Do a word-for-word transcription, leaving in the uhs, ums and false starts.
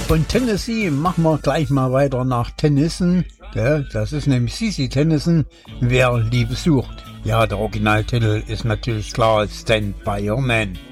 Von Tennessee machen wir gleich mal weiter nach Tennyson. Ja, das ist nämlich C C Tennyson, Wer Liebe sucht. Ja, der Originaltitel ist natürlich klar, Stand by Your Man.